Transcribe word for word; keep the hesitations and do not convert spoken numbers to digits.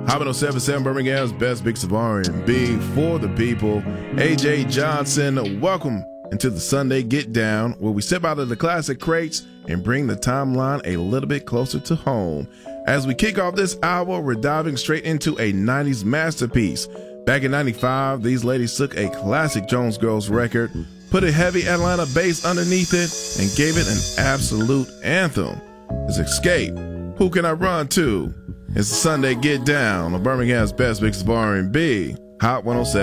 Hot one oh seven point seven Birmingham's best mix of R and B for the people. A J Johnson, welcome into the Sunday Get Down, where we step out of the classic crates and bring the timeline a little bit closer to home. As we kick off this hour, we're diving straight into a nineties masterpiece. Back in ninety-five, these ladies took a classic Jones Girls record, put a heavy Atlanta bass underneath it, and gave it an absolute anthem. It's Escape. Who Can I Run To? It's the Sunday Get Down on Birmingham's best mix of R and B, Hot one oh seven.